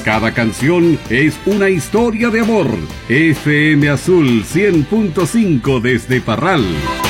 Cada canción es una historia de amor. FM Azul 100.5 desde Parral.